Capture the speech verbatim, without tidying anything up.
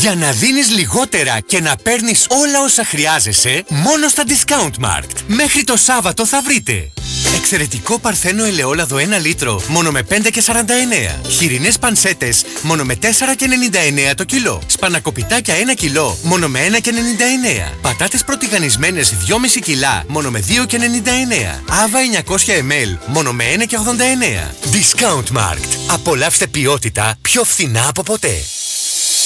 Για να δίνεις λιγότερα και να παίρνεις όλα όσα χρειάζεσαι, μόνο στα Discountmarkt. Μέχρι το Σάββατο θα βρείτε εξαιρετικό παρθένο ελαιόλαδο ένα λίτρο, μόνο με πέντε και σαράντα εννέα. Χοιρινές πανσέτες, μόνο με τέσσερα και ενενήντα εννέα το κιλό. Σπανακοπιτάκια ένα κιλό, μόνο με ένα και ενενήντα εννέα. Πατάτες πρωτιγανισμένες δυόμισι κιλά, μόνο με δύο και ενενήντα εννέα. Άβα εννιακόσια μιλιλίτρα, μόνο με ένα και ογδόντα εννέα. Discountmarkt. Απολαύστε ποιότητα πιο φθηνά από ποτέ.